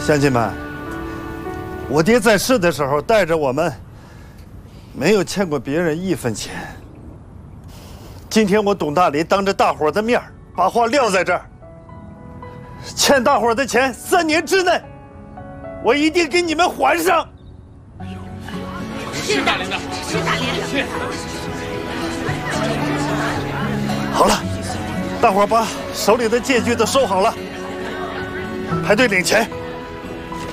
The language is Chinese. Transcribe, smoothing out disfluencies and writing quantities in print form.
乡亲们，我爹在世的时候带着我们，没有欠过别人1分钱。今天我董大礼当着大伙的面把话撂在这儿，欠大伙的钱3年之内，我一定给你们还上。 是大连的，是大连的。 好了，大伙把手里的借据都收好了，排队领钱。